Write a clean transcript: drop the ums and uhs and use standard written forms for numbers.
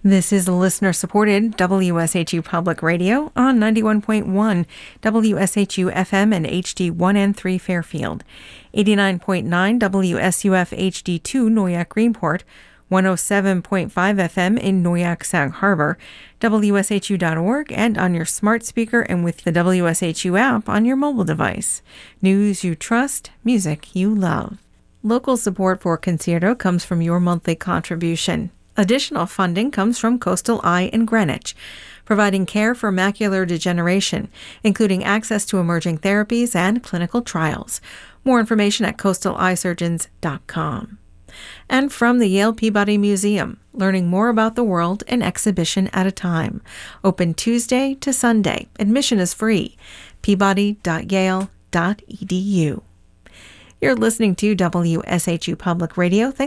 This is listener-supported WSHU Public Radio on 91.1 WSHU FM and HD1 and 3 Fairfield, 89.9 WSUF HD2 Noyak Greenport, 107.5 FM in Noyak Sag Harbor, WSHU.org, and on your smart speaker and with the WSHU app on your mobile device. News you trust, music you love. Local support for Concierto comes from your monthly contribution. Additional funding comes from Coastal Eye in Greenwich, providing care for macular degeneration, including access to emerging therapies and clinical trials. More information at coastaleyesurgeons.com. And from the Yale Peabody Museum, learning more about the world an exhibition at a time. Open Tuesday to Sunday. Admission is free. peabody.yale.edu. You're listening to WSHU Public Radio.